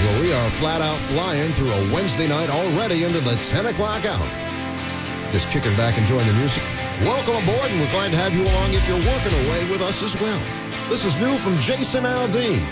where we are flat out flying through a Wednesday night already into the 10 o'clock hour. Just kicking back, enjoying the music. Welcome aboard, and we're glad to have you along if you're working away with us as well. This is new from Jason Aldean.